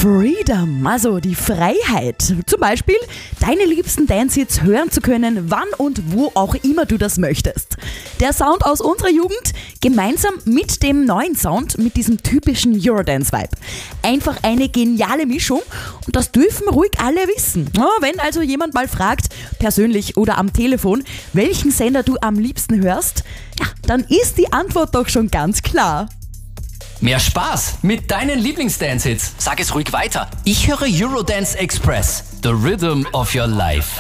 Freedom, also die Freiheit. Zum Beispiel deine liebsten Dance-Hits hören zu können, wann und wo auch immer du das möchtest. Der Sound aus unserer Jugend gemeinsam mit dem neuen Sound, mit diesem typischen Eurodance-Vibe. Einfach eine geniale Mischung und das dürfen ruhig alle wissen. Wenn also jemand mal fragt, persönlich oder am Telefon, welchen Sender du am liebsten hörst, ja, dann ist die Antwort doch schon ganz klar. Mehr Spaß mit deinen Lieblings-Dance-Hits. Sag es ruhig weiter. Ich höre Eurodance Express, the rhythm of your life.